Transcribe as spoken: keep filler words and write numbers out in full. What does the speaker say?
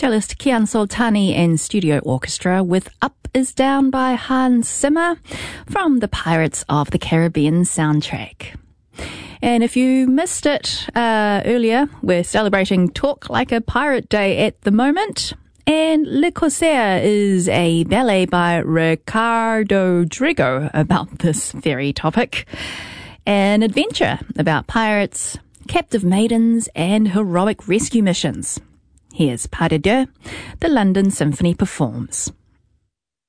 Cellist Kian Soltani and Studio Orchestra with Up is Down by Hans Zimmer from the Pirates of the Caribbean soundtrack. And if you missed it uh, earlier, we're celebrating Talk Like a Pirate Day at the moment. And Le Corsaire is a ballet by Ricardo Drigo about this very topic. An adventure about pirates, captive maidens, and heroic rescue missions. Here's Pas de Deux, the London Symphony performs.